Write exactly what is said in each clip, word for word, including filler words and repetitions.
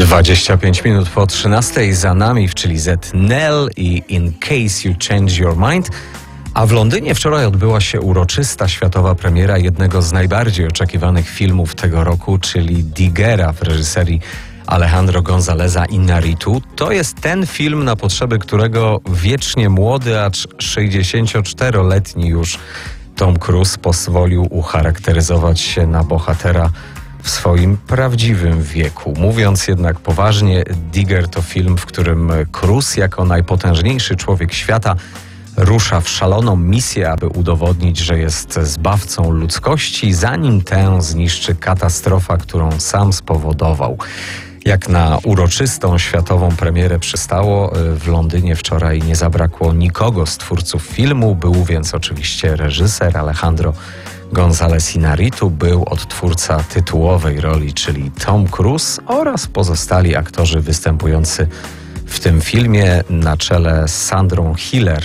dwadzieścia pięć minut po trzynastej za nami, czyli Z Nell i In Case You Change Your Mind. A w Londynie wczoraj odbyła się uroczysta światowa premiera jednego z najbardziej oczekiwanych filmów tego roku, czyli Diggera w reżyserii Alejandro Gonzáleza Iñárritu. To jest ten film, na potrzeby którego wiecznie młody, acz sześćdziesięcioczteroletni już Tom Cruise pozwolił ucharakteryzować się na bohatera w swoim prawdziwym wieku. Mówiąc jednak poważnie, Digger to film, w którym Cruise jako najpotężniejszy człowiek świata rusza w szaloną misję, aby udowodnić, że jest zbawcą ludzkości, zanim tę zniszczy katastrofa, którą sam spowodował. Jak na uroczystą światową premierę przystało, w Londynie wczoraj nie zabrakło nikogo z twórców filmu. Był więc oczywiście reżyser Alejandro González Iñárritu, był odtwórca tytułowej roli, czyli Tom Cruise, oraz pozostali aktorzy występujący w tym filmie, na czele z Sandrą Hüller,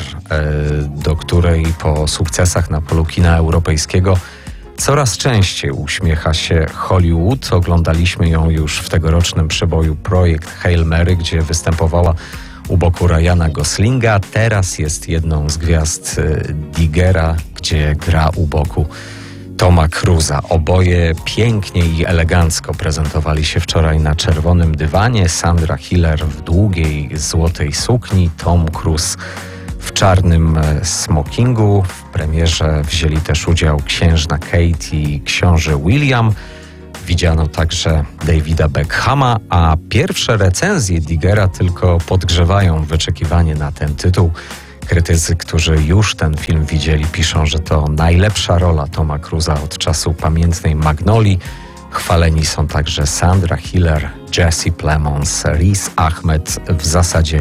do której po sukcesach na polu kina europejskiego coraz częściej uśmiecha się Hollywood. Oglądaliśmy ją już w tegorocznym przeboju Projekt Hail Mary, gdzie występowała u boku Ryana Goslinga. Teraz jest jedną z gwiazd Diggera, gdzie gra u boku Toma Cruise'a. Oboje pięknie i elegancko prezentowali się wczoraj na czerwonym dywanie. Sandra Hüller w długiej, złotej sukni, Tom Cruise w czarnym smokingu. W premierze wzięli też udział księżna Kate i książę William. Widziano także Davida Beckhama, a pierwsze recenzje Diggera tylko podgrzewają wyczekiwanie na ten tytuł. Krytycy, którzy już ten film widzieli, piszą, że to najlepsza rola Toma Cruise'a od czasu pamiętnej Magnolii. Chwaleni są także Sandra Hüller, Jesse Plemons, Riz Ahmed, w zasadzie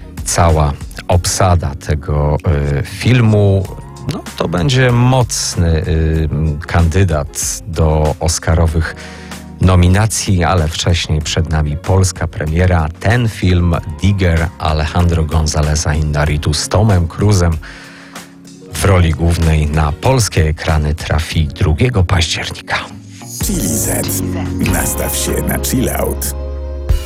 cała obsada tego y, filmu. No, to będzie mocny y, kandydat do oscarowych nominacji, ale wcześniej przed nami polska premiera. Ten film, Digger Alejandro Gonzáleza Iñárritu z Tomem Cruise'em w roli głównej, na polskie ekrany trafi drugiego października. Chili Z. Nastaw się na chill out.